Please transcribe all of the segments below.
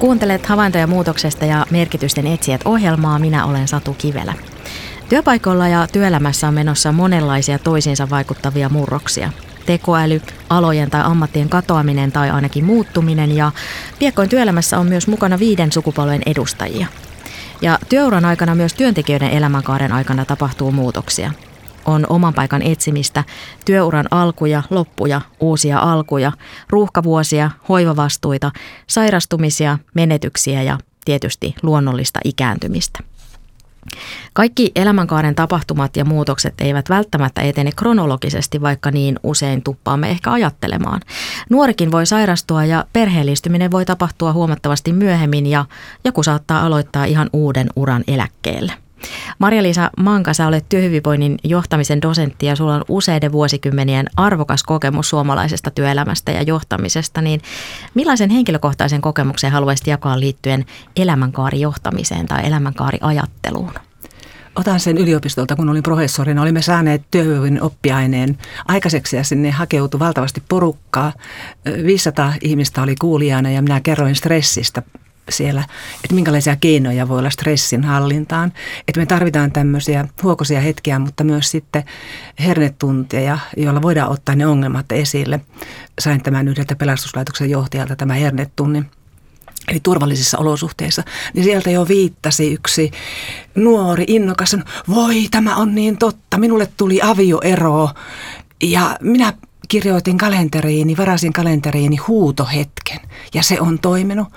Kuuntelet Havaintoja muutoksesta ja merkitysten etsijät -ohjelmaa. Minä olen Satu Kivelä. Työpaikoilla ja työelämässä on menossa monenlaisia toisiinsa vaikuttavia murroksia. Tekoäly, alojen tai ammattien katoaminen tai ainakin muuttuminen, ja piakkoin työelämässä on myös mukana 5 sukupolven edustajia. Ja työuran aikana myös työntekijöiden elämänkaaren aikana tapahtuu muutoksia. On oman paikan etsimistä, työuran alkuja, loppuja, uusia alkuja, ruuhkavuosia, hoivavastuita, sairastumisia, menetyksiä ja tietysti luonnollista ikääntymistä. Kaikki elämänkaaren tapahtumat ja muutokset eivät välttämättä etene kronologisesti, vaikka niin usein tuppaamme ehkä ajattelemaan. Nuorikin voi sairastua ja perheellistyminen voi tapahtua huomattavasti myöhemmin ja joku saattaa aloittaa ihan uuden uran eläkkeelle. Marja-Liisa Manka, sä olet työhyvinvoinnin johtamisen dosentti ja sulla on useiden vuosikymmenien arvokas kokemus suomalaisesta työelämästä ja johtamisesta. Niin millaisen henkilökohtaisen kokemuksen haluaisit jakaa liittyen elämänkaarijohtamiseen tai elämänkaariajatteluun? Otan sen yliopistolta, kun olin professorina. Olimme saaneet työhyvinvoinnin oppiaineen aikaiseksi ja sinne hakeutui valtavasti porukkaa. 500 ihmistä oli kuulijana ja minä kerroin stressistä siellä, että minkälaisia keinoja voi olla stressin hallintaan. Että me tarvitaan tämmöisiä huokoisia hetkiä, mutta myös sitten hernetunteja, joilla voidaan ottaa ne ongelmat esille. Sain tämän yhdeltä pelastuslaitoksen johtajalta tämä hernetunnin. Eli turvallisissa olosuhteissa, niin sieltä jo viittasi yksi nuori innokas, voi tämä on niin totta, minulle tuli avioero ja minä kirjoitin varasin kalenteriini huutohetken ja se on toiminut.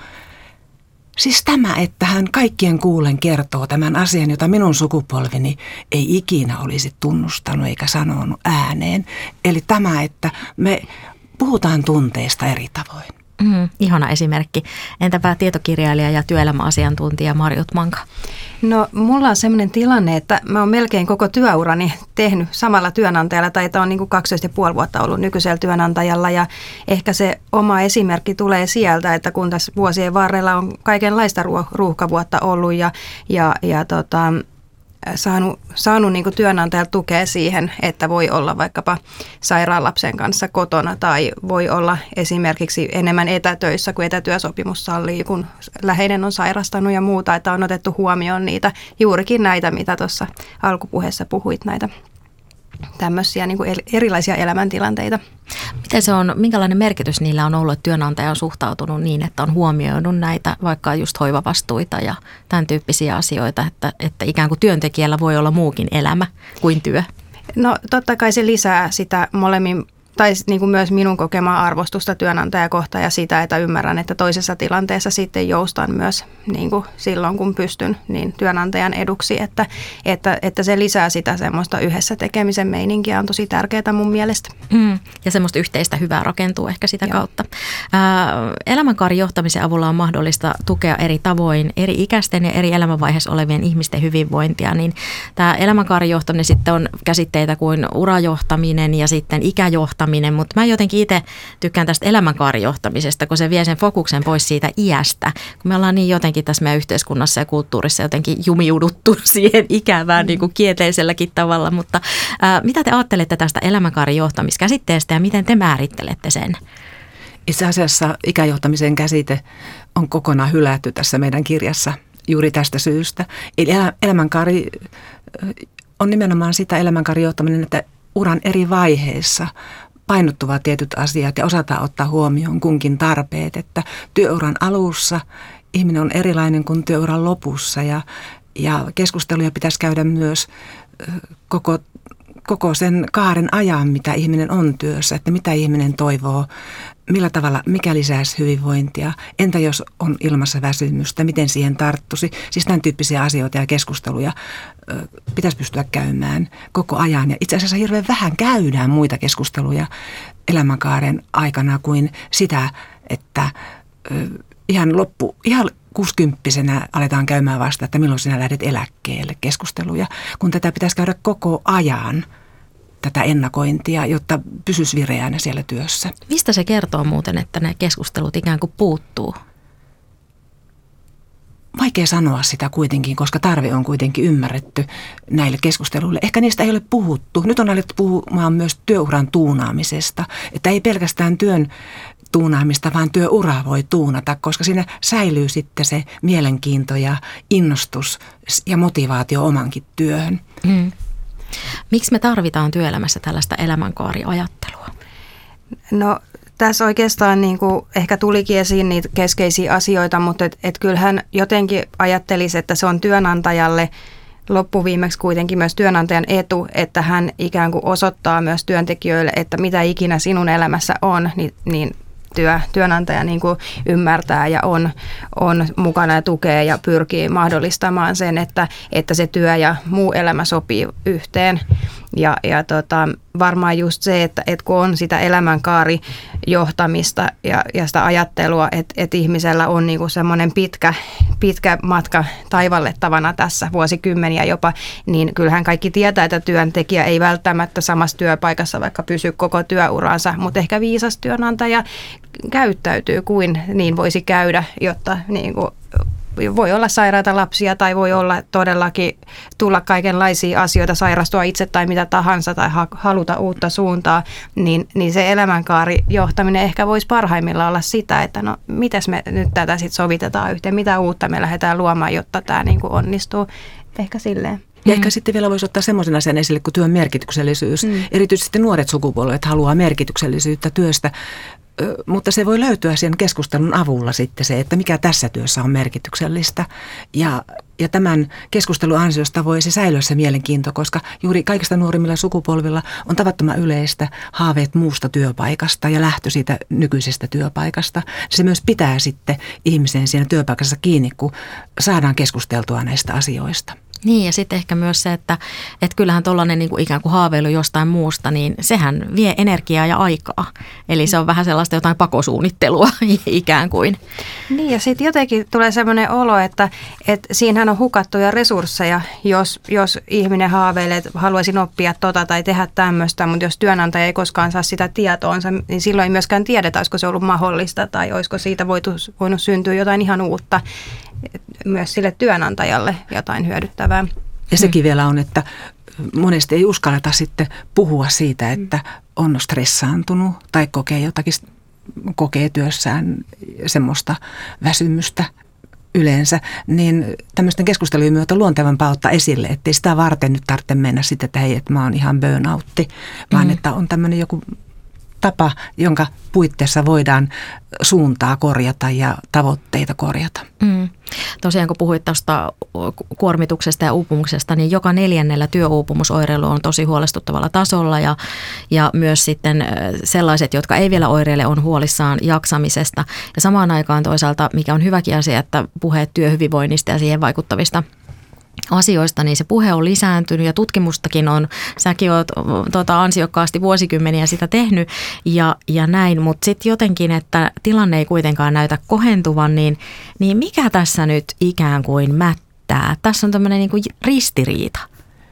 Siis tämä, että hän kaikkien kuulen kertoo tämän asian, jota minun sukupolveni ei ikinä olisi tunnustanut eikä sanonut ääneen. Eli tämä, että me puhutaan tunteista eri tavoin. Ihana esimerkki. Entäpä tietokirjailija ja työelämäasiantuntija Marjut Manka? No mulla on sellainen tilanne, että mä oon melkein koko työurani tehnyt samalla työnantajalla, tai että on niin kuin 12,5 vuotta ollut nykyisellä työnantajalla, ja ehkä se oma esimerkki tulee sieltä, että kun tässä vuosien varrella on kaikenlaista ruuhkavuotta ollut ja saanut niin kuin työnantajalta tukea siihen, että voi olla vaikkapa sairaan lapsen kanssa kotona tai voi olla esimerkiksi enemmän etätöissä, kuin etätyösopimus sallii, kun läheinen on sairastanut ja muuta, että on otettu huomioon juurikin näitä, mitä tuossa alkupuheessa puhuit, näitä tämmöisiä niin kuin erilaisia elämäntilanteita. Miten se on, minkälainen merkitys niillä on ollut, että työnantaja on suhtautunut niin, että on huomioinut näitä vaikka just hoivavastuita ja tämän tyyppisiä asioita, että ikään kuin työntekijällä voi olla muukin elämä kuin työ? No totta kai se lisää sitä molemmin, tai niin kuin myös minun kokemaa arvostusta työnantajakohtaan ja sitä, että ymmärrän, että toisessa tilanteessa sitten joustan myös niin kuin silloin, kun pystyn, niin työnantajan eduksi, että se lisää sitä semmoista yhdessä tekemisen meininkiä on tosi tärkeää mun mielestä. Ja semmoista yhteistä hyvää rakentuu ehkä sitä kautta. Elämänkaarijohtamisen avulla on mahdollista tukea eri tavoin eri ikäisten ja eri elämänvaiheessa olevien ihmisten hyvinvointia, niin tämä elämänkaarijohtaminen sitten on käsitteitä kuin urajohtaminen ja sitten ikäjohtaminen, mutta mä jotenkin itse tykkään tästä elämänkaarijohtamisesta, kun se vie sen fokuksen pois siitä iästä. Kun me ollaan niin jotenkin tässä meidän yhteiskunnassa ja kulttuurissa jotenkin jumiuduttu siihen ikävään niin kuin kielteiselläkin tavalla, mutta mitä te ajattelette tästä elämänkaarijohtamiskäsitteestä ja miten te määrittelette sen? Itse asiassa ikäjohtamisen käsite on kokonaan hylätty tässä meidän kirjassa juuri tästä syystä. Eli elämänkaari on nimenomaan sitä elämänkaarijohtaminen, että uran eri vaiheissa painottuvat tietyt asiat ja osataan ottaa huomioon kunkin tarpeet, että työuran alussa ihminen on erilainen kuin työuran lopussa ja keskusteluja pitäisi käydä myös koko sen kaaren ajan, mitä ihminen on työssä, että mitä ihminen toivoo, millä tavalla, mikä lisäisi hyvinvointia, entä jos on ilmassa väsymystä, miten siihen tarttuisi. Siis tämän tyyppisiä asioita ja keskusteluja pitäisi pystyä käymään koko ajan. Ja itse asiassa hirveän vähän käydään muita keskusteluja elämänkaaren aikana kuin sitä, että ihan 60-vuotiaana aletaan käymään vasta, että milloin sinä lähdet eläkkeelle keskusteluja, kun tätä pitäisi käydä koko ajan, tätä ennakointia, jotta pysyisi vireänä siellä työssä. Mistä se kertoo muuten, että ne keskustelut ikään kuin puuttuu? Vaikea sanoa sitä kuitenkin, koska tarve on kuitenkin ymmärretty näille keskusteluille. Ehkä niistä ei ole puhuttu. Nyt on alettu puhumaan myös työuran tuunaamisesta, että ei pelkästään tuunaamista, vaan työuraa voi tuunata, koska siinä säilyy sitten se mielenkiinto ja innostus ja motivaatio omankin työhön. Miksi me tarvitaan työelämässä tällaista elämänkaariajattelua? No tässä oikeastaan niin kuin ehkä tulikin esiin niitä keskeisiä asioita, mutta kyllähän jotenkin ajattelisi, että se on työnantajalle loppuviimeksi kuitenkin myös työnantajan etu, että hän ikään kuin osoittaa myös työntekijöille, että mitä ikinä sinun elämässä on, niin työnantaja niin kuin ymmärtää ja on mukana ja tukee ja pyrkii mahdollistamaan sen, että se työ ja muu elämä sopii yhteen. Ja varmaan just se, että kun on sitä elämänkaarijohtamista ja sitä ajattelua, että ihmisellä on niinku semmoinen pitkä matka taivallettavana tässä vuosikymmeniä jopa, niin kyllähän kaikki tietää, että työntekijä ei välttämättä samassa työpaikassa vaikka pysy koko työuransa, mutta ehkä viisas työnantaja käyttäytyy kuin niin voisi käydä, jotta niinku voi olla sairaita lapsia tai voi olla todellakin tulla kaikenlaisia asioita, sairastua itse tai mitä tahansa tai haluta uutta suuntaa, niin se elämänkaarijohtaminen ehkä voisi parhaimmillaan olla sitä, että no mites me nyt tätä sitten sovitetaan yhteen, mitä uutta me lähdetään luomaan, jotta tämä niin kuin onnistuu. Ehkä silleen. Ja ehkä sitten vielä voisi ottaa semmoisen asian esille kuin työn merkityksellisyys. Erityisesti nuoret sukupolvet haluaa merkityksellisyyttä työstä. Mutta se voi löytyä sen keskustelun avulla sitten se, että mikä tässä työssä on merkityksellistä. Ja tämän keskustelun ansiosta voi se säilyä se mielenkiinto, koska juuri kaikista nuorimmilla sukupolvilla on tavattoman yleistä haaveet muusta työpaikasta ja lähtö siitä nykyisestä työpaikasta. Se myös pitää sitten ihmisen siinä työpaikassa kiinni, kun saadaan keskusteltua näistä asioista. Niin, ja sitten ehkä myös se, että kyllähän tuollainen niin kuin ikään kuin haaveilu jostain muusta, niin sehän vie energiaa ja aikaa. Eli se on vähän sellaista jotain pakosuunnittelua ikään kuin. Niin, ja sitten jotenkin tulee semmoinen olo, että siinähän on hukattuja resursseja, jos ihminen haaveilee, että haluaisin oppia tai tehdä tämmöistä, mutta jos työnantaja ei koskaan saa sitä tietoonsa, niin silloin ei myöskään tiedetä, olisiko se ollut mahdollista tai olisiko siitä voinut syntyä jotain ihan uutta. Myös sille työnantajalle jotain hyödyttävää. Ja sekin vielä on, että monesti ei uskalleta sitten puhua siitä, että on stressaantunut tai kokee työssään semmoista väsymystä yleensä, niin tämmöisten keskustelujen myötä luontevampaa ottaa esille, ettei sitä varten nyt tarvitse mennä sitten, että hei, että mä oon ihan burnoutti, vaan että on tämmöinen joku tapa, jonka puitteissa voidaan suuntaa korjata ja tavoitteita korjata. Tosiaan kun puhuit tuosta kuormituksesta ja uupumuksesta, niin joka 4. työuupumusoireilu on tosi huolestuttavalla tasolla ja myös sitten sellaiset, jotka ei vielä oireile, on huolissaan jaksamisesta. Ja samaan aikaan toisaalta, mikä on hyväkin asia, että puheet työhyvinvoinnista ja siihen vaikuttavista asioista, niin se puhe on lisääntynyt ja tutkimustakin on, säkin oot ansiokkaasti vuosikymmeniä sitä tehnyt ja näin, mutta sitten jotenkin, että tilanne ei kuitenkaan näytä kohentuvan, niin mikä tässä nyt ikään kuin mättää? Tässä on tämmöinen niin kuin ristiriita.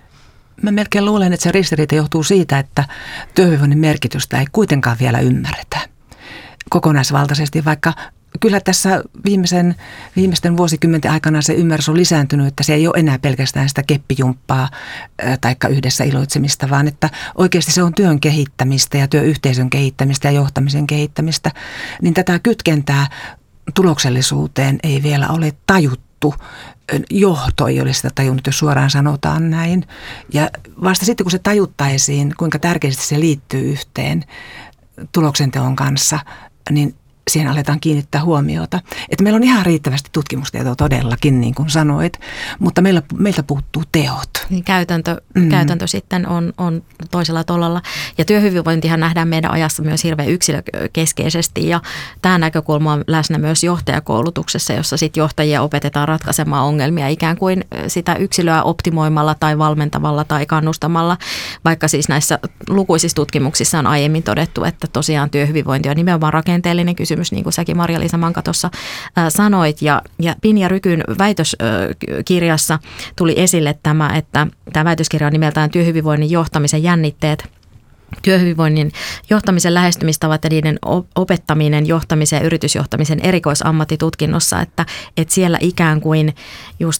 Mä melkein luulen, että se ristiriita johtuu siitä, että työhyvinvoinnin merkitystä ei kuitenkaan vielä ymmärretä kokonaisvaltaisesti, vaikka kyllä tässä viimeisten vuosikymmenten aikana se ymmärrys on lisääntynyt, että se ei ole enää pelkästään sitä keppijumppaa taikka yhdessä iloitsemista, vaan että oikeasti se on työn kehittämistä ja työyhteisön kehittämistä ja johtamisen kehittämistä. Niin tätä kytkentää tuloksellisuuteen ei vielä ole tajuttu. Johto ei ole sitä tajunnut, jos suoraan sanotaan näin. Ja vasta sitten, kun se tajuttaisiin, kuinka tärkeästi se liittyy yhteen tuloksenteon kanssa, niin siihen aletaan kiinnittää huomiota. Että meillä on ihan riittävästi tutkimustietoa todellakin, niin kuin sanoit, mutta meiltä puuttuu teot. Niin käytäntö sitten on toisella tolalla. Ja työhyvinvointihan nähdään meidän ajassa myös hirveän yksilökeskeisesti. Ja tämä näkökulma on läsnä myös johtajakoulutuksessa, jossa sitten johtajia opetetaan ratkaisemaan ongelmia ikään kuin sitä yksilöä optimoimalla tai valmentavalla tai kannustamalla. Vaikka siis näissä lukuisissa tutkimuksissa on aiemmin todettu, että tosiaan työhyvinvointi on nimenomaan rakenteellinen kysymys, niin kuin säkin Marja-Liisa Manka tuossa sanoit. Ja Pinja Rykyn väitöskirjassa tuli esille tämä, että tämä väitöskirja on nimeltään Työhyvinvoinnin johtamisen jännitteet. Työhyvinvoinnin johtamisen lähestymistavat ja niiden opettaminen johtamisen ja yritysjohtamisen erikoisammattitutkinnossa, että siellä ikään kuin just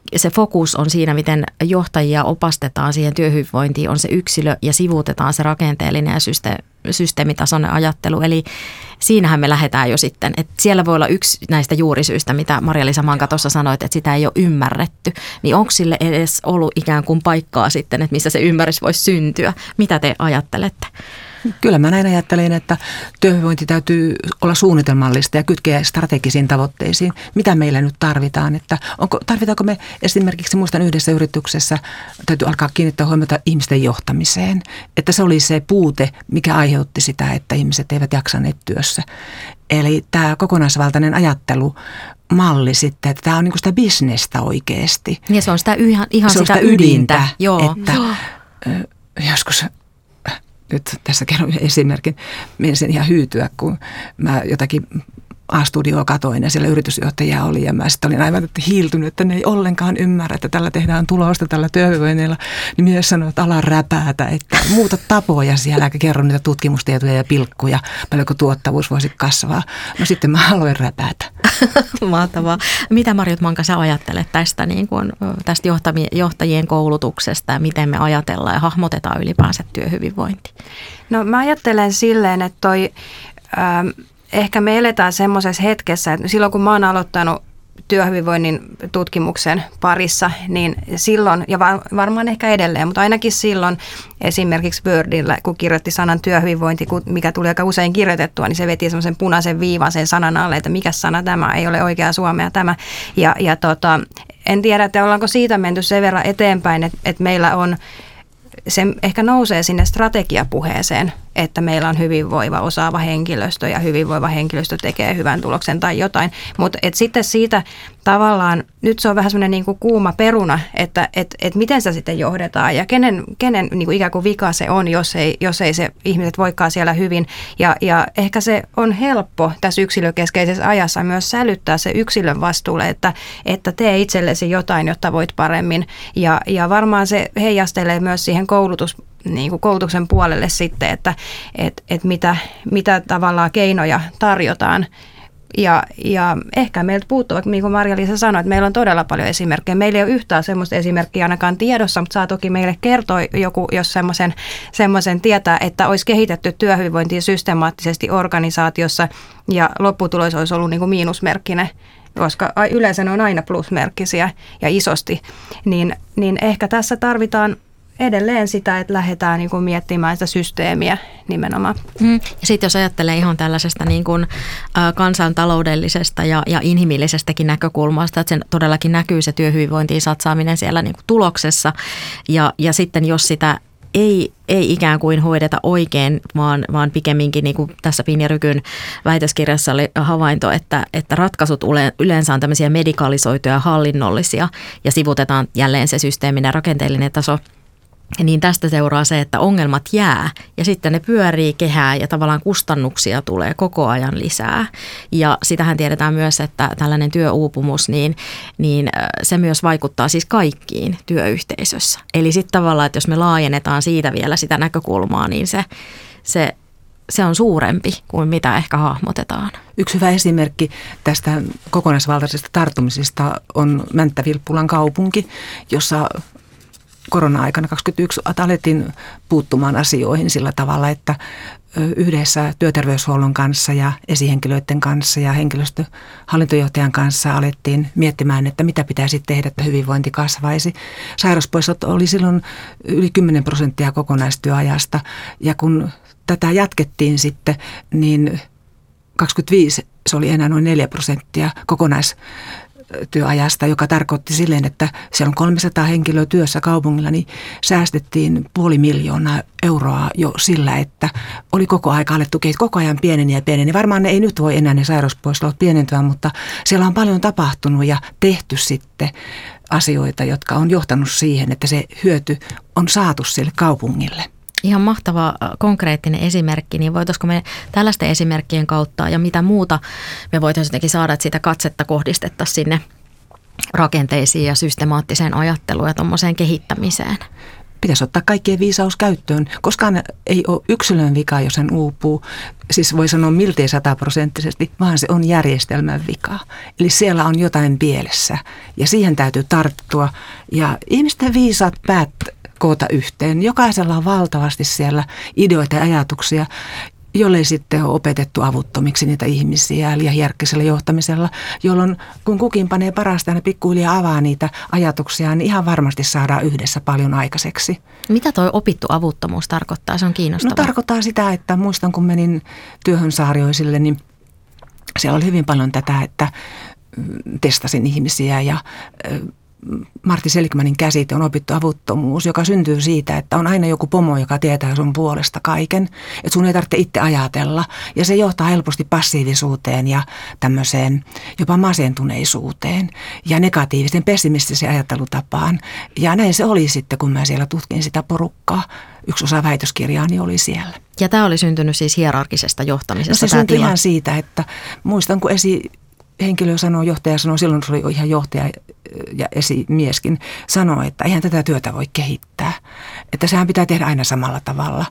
se fokus on siinä, miten johtajia opastetaan siihen työhyvinvointiin, on se yksilö ja sivuutetaan se rakenteellinen ja systeemitasoinen ajattelu. Eli siinähän me lähdetään jo sitten, että siellä voi olla yksi näistä juurisyistä, mitä Marja-Liisa Manka tuossa sanoit, että sitä ei ole ymmärretty. Niin onko sille edes ollut ikään kuin paikkaa sitten, että missä se ymmärrys voisi syntyä? Mitä te ajattelette? Kyllä mä näin ajattelen, että työhyvinvointi täytyy olla suunnitelmallista ja kytkeä strategisiin tavoitteisiin. Mitä meillä nyt tarvitaan? Että tarvitaanko me esimerkiksi, muistan yhdessä yrityksessä, täytyy alkaa kiinnittää huomiota ihmisten johtamiseen. Että se oli se puute, mikä aiheutti sitä, että ihmiset eivät jaksaneet työssä. Eli tämä kokonaisvaltainen ajattelumalli sitten, että tämä on niin kuin sitä bisnestä oikeasti. Ja se on sitä ihan sitä ydintä. Joo. Että joskus... Nyt tässä kerron esimerkin. Menisin ihan hyytyä, kun mä jotakin A-studioa katoin ja siellä yritysjohtajia oli ja mä sitten olin aivan hiiltynyt, että ne ei ollenkaan ymmärrä, että tällä tehdään tulosta tällä työhyvinvoinnilla. Niin mies sanoi, että ala räpäätä, että muuta tapoja siellä, eikä kerro niitä tutkimustietoja ja pilkkuja, paljonko tuottavuus voisi kasvaa. No sitten mä aloin räpäätä. Mahtavaa. Mitä Marjut Manka sä ajattelet tästä, niin kuin, tästä johtajien koulutuksesta ja miten me ajatellaan ja hahmotetaan ylipäänsä työhyvinvointi? No mä ajattelen silleen, että ehkä me eletään semmoisessa hetkessä, että silloin kun mä oon aloittanut työhyvinvoinnin tutkimuksen parissa, niin silloin, ja varmaan ehkä edelleen, mutta ainakin silloin esimerkiksi Wordillä, kun kirjoitti sanan työhyvinvointi, mikä tuli aika usein kirjoitettua, niin se veti semmoisen punaisen viivan sen sanan alle, että mikä sana tämä, ei ole oikea suomea tämä. En tiedä, että ollaanko siitä menty sen verran eteenpäin, että meillä on, se ehkä nousee sinne strategiapuheeseen, että meillä on hyvinvoiva, osaava henkilöstö ja hyvinvoiva henkilöstö tekee hyvän tuloksen tai jotain. Mutta sitten siitä tavallaan, nyt se on vähän semmoinen niin kuin kuuma peruna, että miten sitä sitten johdetaan ja kenen niin kuin ikään kuin vika se on, jos ei se ihmiset voikaan siellä hyvin. Ja ehkä se on helppo tässä yksilökeskeisessä ajassa myös sälyttää se yksilön vastuulle, että tee itsellesi jotain, jotta voit paremmin. Ja varmaan se heijastelee myös siihen koulutuksen puolelle sitten, että mitä tavallaan keinoja tarjotaan. Ja ehkä meiltä puuttuu, niin kuin Marja-Liisa sanoi, että meillä on todella paljon esimerkkejä. Meillä ei ole yhtään semmoista esimerkkiä ainakaan tiedossa, mutta saa toki meille kertoa joku, jos semmoisen tietää, että olisi kehitetty työhyvinvointia systemaattisesti organisaatiossa ja lopputulos olisi ollut niin kuin miinusmerkkinen, koska yleensä ne on aina plusmerkkisiä ja isosti. Niin ehkä tässä tarvitaan edelleen sitä, että lähdetään niin kuin miettimään sitä systeemiä nimenomaan. Ja sitten jos ajattelee ihan tällaisesta niin kuin, kansantaloudellisesta ja inhimillisestäkin näkökulmasta, että sen todellakin näkyy se työhyvinvointiin satsaaminen siellä niin kuin tuloksessa. Ja sitten jos sitä ei ikään kuin hoideta oikein, vaan pikemminkin niin kuin tässä Pinja Rykyn väitöskirjassa oli havainto, että ratkaisut yleensä on tämmöisiä medikalisoituja hallinnollisia ja sivutetaan jälleen se systeeminen rakenteellinen taso. Niin tästä seuraa se, että ongelmat jää ja sitten ne pyörii kehää ja tavallaan kustannuksia tulee koko ajan lisää. Ja sitähän tiedetään myös, että tällainen työuupumus, niin se myös vaikuttaa siis kaikkiin työyhteisössä. Eli sitten tavallaan, että jos me laajennetaan siitä vielä sitä näkökulmaa, niin se on suurempi kuin mitä ehkä hahmotetaan. Yksi hyvä esimerkki tästä kokonaisvaltaisesta tarttumisesta on Mänttä-Vilppulan kaupunki, jossa korona-aikana 2021 alettiin puuttumaan asioihin sillä tavalla, että yhdessä työterveyshuollon kanssa ja esihenkilöiden kanssa ja henkilöstöhallintojohtajan kanssa alettiin miettimään, että mitä pitäisi tehdä, että hyvinvointi kasvaisi. Sairauspoistot oli silloin yli 10% kokonaistyöajasta ja kun tätä jatkettiin sitten, niin 25 se oli enää noin 4% kokonaistyöajasta, joka tarkoitti silleen, että siellä on 300 henkilöä työssä kaupungilla, niin säästettiin 500 000 euroa jo sillä, että oli koko aika alettu koko ajan pieneni ja pieneni. Varmaan ne ei nyt voi enää ne sairauspoistot pienentyä, mutta siellä on paljon tapahtunut ja tehty sitten asioita, jotka on johtanut siihen, että se hyöty on saatu sille kaupungille. Ihan mahtava konkreettinen esimerkki, niin voitaisiko me tällaisten esimerkkien kautta ja mitä muuta me voitaisiin jotenkin saada, että sitä katsetta kohdistettaisiin sinne rakenteisiin ja systemaattiseen ajatteluun ja tuommoiseen kehittämiseen? pitäisi ottaa kaikkien viisaus käyttöön. Koskaan ei ole yksilön vika, jos hän uupuu. Siis voi sanoa miltei 100%, vaan se on järjestelmän vika. Eli siellä on jotain pielessä ja siihen täytyy tarttua. Ja ihmisten viisaat päät koota yhteen. Jokaisella on valtavasti siellä ideoita ja ajatuksia, jollei sitten ole opetettu avuttomiksi niitä ihmisiä ja hierkkisellä johtamisella, jolloin kun kukin panee parasta ja pikkuhiljaa avaa niitä ajatuksia, niin ihan varmasti saadaan yhdessä paljon aikaiseksi. Mitä toi opittu avuttomuus tarkoittaa? Se on kiinnostavaa. No tarkoittaa sitä, että muistan kun menin työhön Saarioisille, niin siellä oli hyvin paljon tätä, että testasin ihmisiä ja Martti Seligmanin käsite on opittu avuttomuus, joka syntyy siitä, että on aina joku pomo, joka tietää sun puolesta kaiken. Että sun ei tarvitse itse ajatella. Ja se johtaa helposti passiivisuuteen ja tämmöiseen jopa masentuneisuuteen ja negatiivisen pessimistiseen ajattelutapaan. Ja näin se oli sitten, kun mä siellä tutkin sitä porukkaa. Yksi osa väitöskirjaani oli siellä. Ja tämä oli syntynyt siis hierarkisesta johtamisesta? No se syntyi ihan siitä, että muistan, kun johtaja sanoi, silloin se oli ihan johtaja ja esimieskin, sanoi, että eihän tätä työtä voi kehittää. Että sehän pitää tehdä aina samalla tavalla,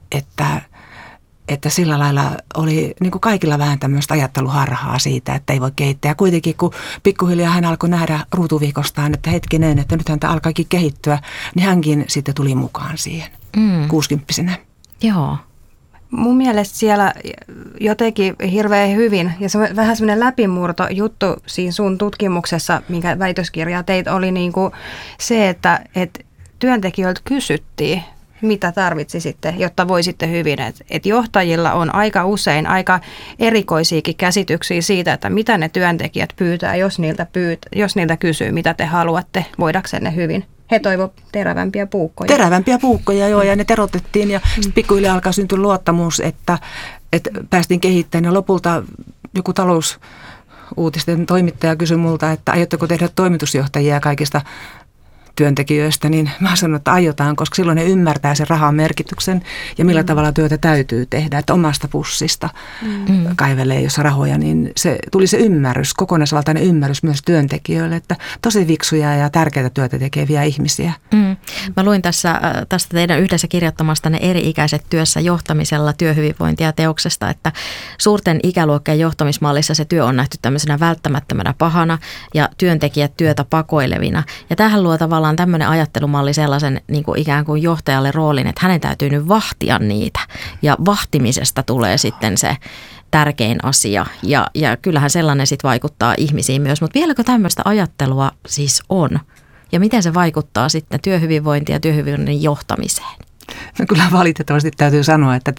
että sillä lailla oli niin kuin kaikilla vähän tämmöistä ajatteluharhaa siitä, että ei voi kehittää. Ja kuitenkin kun pikkuhiljaa hän alkoi nähdä ruutuviikostaan, että hetkinen, että nythän tämä alkaakin kehittyä, niin hänkin sitten tuli mukaan siihen 60-vuotiaana. Joo. Mun mielestä siellä jotenkin hirveän hyvin, ja se on vähän semmoinen läpimurto juttu siinä sun tutkimuksessa, minkä väitöskirjaa teit, oli niin kuin se, että työntekijöiltä kysyttiin, mitä tarvitsisitte, jotta voisitte hyvin. Että johtajilla on aika usein aika erikoisiakin käsityksiä siitä, että mitä ne työntekijät pyytää, jos niiltä kysyy, mitä te haluatte, voidaksenne hyvin. He toivo terävämpiä puukkoja. Terävämpiä puukkoja, joo, ja ne terotettiin ja pikkuhiljaa alkaa syntyä luottamus, että päästiin kehittämään. Ja lopulta joku talousuutisten toimittaja kysyi multa, että aiotteko tehdä toimitusjohtajia kaikista työntekijöistä, niin mä sanon, että aiotaan, koska silloin ne ymmärtää sen rahan merkityksen ja millä tavalla työtä täytyy tehdä, että omasta pussista kaivelee, jos rahoja, niin tuli se ymmärrys, kokonaisvaltainen ymmärrys myös työntekijöille, että tosi viksuja ja tärkeää työtä tekeviä ihmisiä. Mä luin tästä teidän yhdessä kirjoittamastanne eri-ikäiset työssä johtamisella työhyvinvointia teoksesta, että suurten ikäluokkien johtamismallissa se työ on nähty tämmöisenä välttämättömänä pahana ja työntekijät työtä pakoilevina. Ja tähän luo tavallaan tämmöinen ajattelumalli sellaisen niin kuin ikään kuin johtajalle roolin, että hänen täytyy nyt vahtia niitä ja vahtimisesta tulee sitten se tärkein asia ja kyllähän sellainen sitten vaikuttaa ihmisiin myös, mutta vieläkö tämmöistä ajattelua siis on ja miten se vaikuttaa sitten työhyvinvointiin ja työhyvinvoinnin johtamiseen? No kyllä valitettavasti täytyy sanoa, että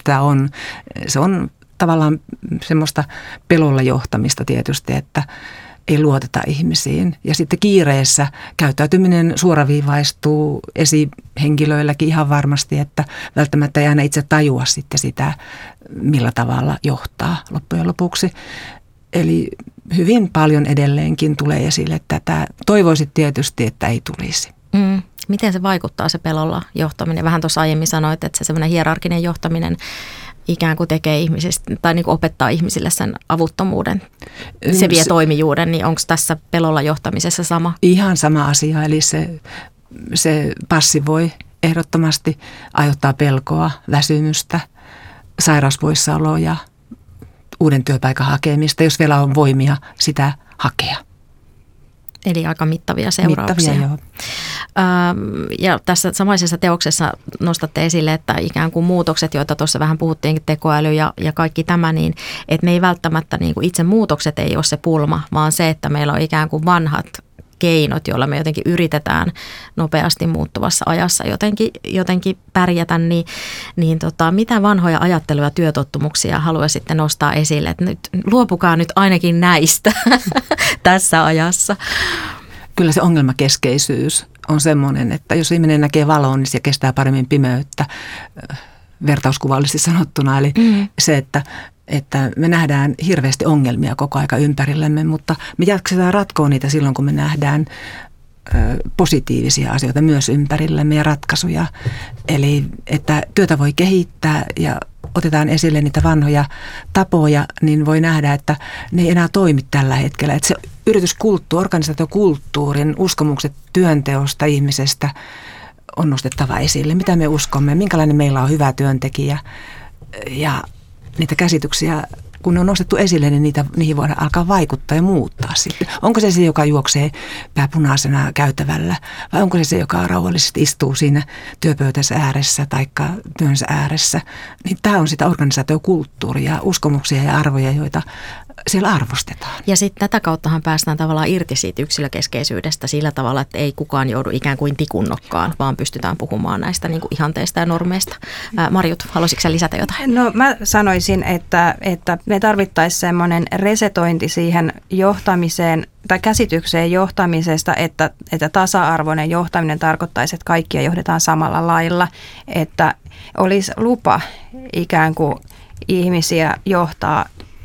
se on tavallaan semmoista pelolla johtamista tietysti, että ei luoteta ihmisiin. Ja sitten kiireessä käyttäytyminen suoraviivaistuu esihenkilöilläkin ihan varmasti, että välttämättä ei aina itse tajua sitten sitä, millä tavalla johtaa loppujen lopuksi. Eli hyvin paljon edelleenkin tulee esille, että tätä toivoisit tietysti, että ei tulisi. Miten se vaikuttaa se pelolla johtaminen? Vähän tuossa aiemmin sanoit, että se semmoinen hierarkinen johtaminen ikään kuin tekee ihmisistä tai niin kuin opettaa ihmisille sen avuttomuuden, se vie toimijuuden, niin onko tässä pelolla johtamisessa sama? Ihan sama asia, eli se passivoi ehdottomasti, aiheuttaa pelkoa, väsymystä, sairauspoissaoloa ja uuden työpaikan hakemista, jos vielä on voimia sitä hakea. Eli aika mittavia seurauksia. Mittavia, joo. Ja tässä samaisessa teoksessa nostatte esille, että ikään kuin muutokset, joita tuossa vähän puhuttiinkin, tekoäly ja kaikki tämä, niin että me ei välttämättä niin kuin itse muutokset ei ole se pulma, vaan se, että meillä on ikään kuin vanhat keinot, joilla me jotenkin yritetään nopeasti muuttuvassa ajassa jotenkin pärjätä, niin mitä vanhoja ajatteluja ja työtottumuksia haluaisitte nostaa esille, että nyt luopukaa nyt ainakin näistä tässä ajassa. Kyllä se ongelmakeskeisyys on semmoinen, että jos ihminen näkee valoon, niin se kestää paremmin pimeyttä, vertauskuvallisesti sanottuna, eli se, että me nähdään hirveästi ongelmia koko aika ympärillämme, mutta me jaksetaan ratkoa niitä silloin, kun me nähdään positiivisia asioita myös ympärillämme ja ratkaisuja. Eli että työtä voi kehittää ja otetaan esille niitä vanhoja tapoja, niin voi nähdä, että ne ei enää toimi tällä hetkellä. Että se yrityskulttuuri, organisaatiokulttuurin uskomukset työnteosta ihmisestä on nostettava esille, mitä me uskomme, minkälainen meillä on hyvä työntekijä ja niitä käsityksiä, kun ne on nostettu esille, niin niihin voidaan alkaa vaikuttaa ja muuttaa sitten. Onko se, joka juoksee pääpunaisena käytävällä vai onko se, joka rauhallisesti istuu siinä työpöytänsä ääressä tai työnsä ääressä. Niin tämä on sitä organisaatiokulttuuria, uskomuksia ja arvoja, joita siellä arvostetaan. Ja sitten tätä kauttahan päästään tavallaan irti siitä yksilökeskeisyydestä sillä tavalla, että ei kukaan joudu ikään kuin tikunnokkaan, vaan pystytään puhumaan näistä niin kuin ihanteista ja normeista. Marjut, haluaisitko sä lisätä jotain? No mä sanoisin, että me tarvittaisiin semmoinen resetointi siihen johtamiseen tai käsitykseen johtamisesta, että tasa-arvoinen johtaminen tarkoittaisi, että kaikkia johdetaan samalla lailla, että olisi lupa ikään kuin ihmisiä johtaa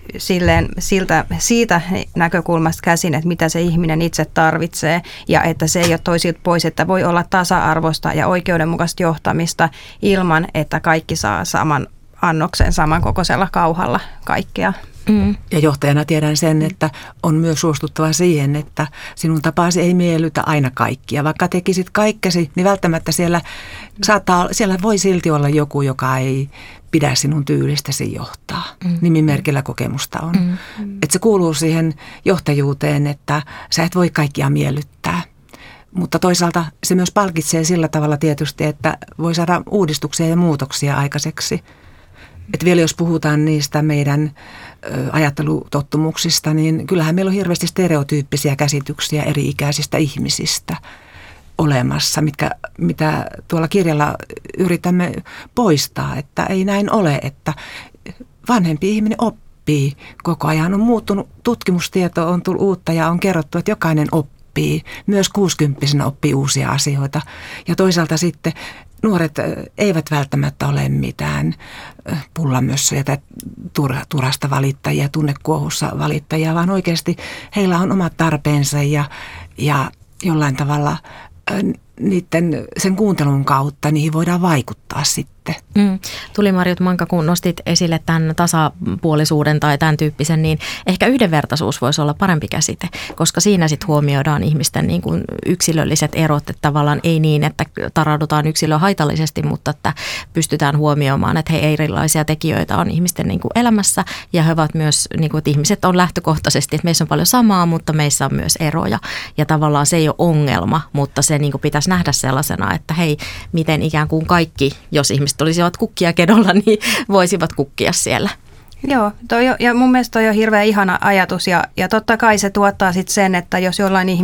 siitä näkökulmasta käsin, että mitä se ihminen itse tarvitsee ja että se ei ole toisilta pois, että voi olla tasa-arvoista ja oikeudenmukaista johtamista ilman, että kaikki saa saman annoksen samankokoisella kauhalla kaikkea. Ja johtajana tiedän sen, että on myös suostuttava siihen, että sinun tapaasi ei miellytä aina kaikkia. Vaikka tekisit kaikkesi, niin välttämättä siellä voi silti olla joku, joka ei pidä sinun tyylistäsi johtaa. Nimimerkillä kokemusta on. Että se kuuluu siihen johtajuuteen, että sä et voi kaikkia miellyttää. Mutta toisaalta se myös palkitsee sillä tavalla tietysti, että voi saada uudistuksia ja muutoksia aikaiseksi. Että vielä jos puhutaan niistä meidän ajattelutottumuksista, niin kyllähän meillä on hirveästi stereotyyppisiä käsityksiä eri-ikäisistä ihmisistä olemassa, mitä tuolla kirjalla yritämme poistaa, että ei näin ole, että vanhempi ihminen oppii koko ajan. On muuttunut, tutkimustieto on tullut uutta ja on kerrottu, että jokainen oppii, myös 60-vuotiaana oppii uusia asioita ja toisaalta sitten nuoret eivät välttämättä ole mitään pullamössöjä tai turhasta valittajia, tunnekuohussa valittajia, vaan oikeasti heillä on omat tarpeensa ja jollain tavalla sen kuuntelun kautta niihin voidaan vaikuttaa sitten. Tuli Marjut Manka, kun nostit esille tämän tasapuolisuuden tai tämän tyyppisen, niin ehkä yhdenvertaisuus voisi olla parempi käsite, koska siinä sitten huomioidaan ihmisten niin kuin yksilölliset erot, että tavallaan ei niin, että taraudutaan yksilöä haitallisesti, mutta että pystytään huomioimaan, että he erilaisia tekijöitä on ihmisten niin kuin elämässä ja he ovat myös, niin kuin, että ihmiset on lähtökohtaisesti, että meissä on paljon samaa, mutta meissä on myös eroja ja tavallaan se ei ole ongelma, mutta se niin kuin pitäisi nähdä sellaisena, että hei, miten ikään kuin kaikki, jos ihmiset olisivat kukkia kedolla, niin voisivat kukkia siellä. Joo, ja mun mielestä toi on hirveän ihana ajatus ja totta kai se tuottaa sitten sen, että jos jollain